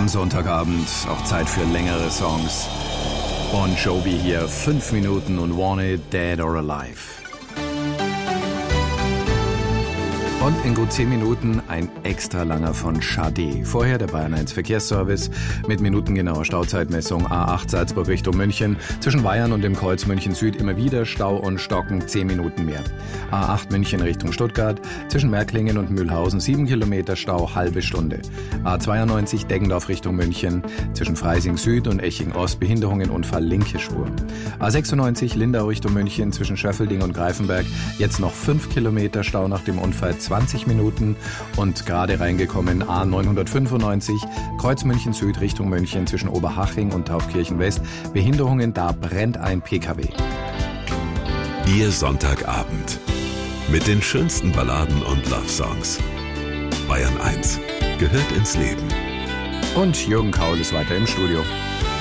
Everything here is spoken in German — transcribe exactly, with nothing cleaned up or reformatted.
Am Sonntagabend auch Zeit für längere Songs. Bon Jovi hier, fünf Minuten und Wanted, Dead or Alive. Und in gut zehn Minuten ein extra langer von Sade. Vorher der Bayern eins Verkehrsservice mit minutengenauer Stauzeitmessung. A acht Salzburg Richtung München. Zwischen Bayern und dem Kreuz München Süd immer wieder Stau und Stocken, zehn Minuten mehr. A acht München Richtung Stuttgart. Zwischen Märklingen und Mühlhausen sieben Kilometer Stau, halbe Stunde. A zweiundneunzig Deggendorf Richtung München. Zwischen Freising Süd und Eching Ost Behinderungen, Unfall, linke Spur. A sechsundneunzig Lindau Richtung München. Zwischen Schöffelding und Greifenberg. Jetzt noch fünf Kilometer Stau nach dem Unfall, zwanzig Minuten, und gerade reingekommen A neunhundertfünfundneunzig, Kreuz München Süd Richtung München zwischen Oberhaching und Taufkirchen West. Behinderungen, da brennt ein P K W. Ihr Sonntagabend mit den schönsten Balladen und Love-Songs. Bayern eins gehört ins Leben. Und Jürgen Kaul ist weiter im Studio.